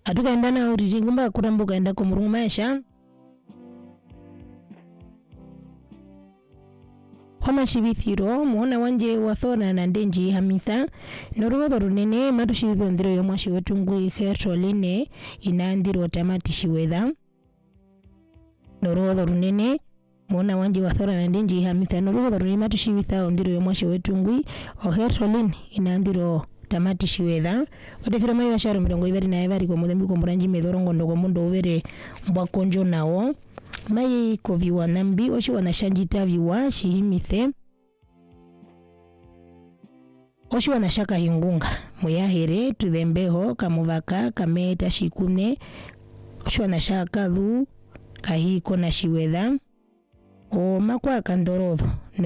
atukaenda na urijingumba kurambuka enda kumurungu maisha Homa shibithiro muona wanje wathona na ndenji hamitha norugo runene matushizo ndiro yomwashi wetu ngui khertoline inandiro tamati shiwedha norugo runene muona wanje wathona na ndenji hamitha norugo runene matushibitha ndiro yomwashi wetu ngui khertoline inandiro tamati shiwedha odefira mayo sharo mirongo ibari na ibari ko mudembi ko muranji medhorongo ndogo mundo ubere mbwakonjo nawo mai koviwa nambi oshi wanashanjita viwa shihimithe oshi wanashaka hingunga muyahere tudembeho kamuvaka kameta shikune oshi wanashaka dhu kahiko na shiwedha o makwa kandorodho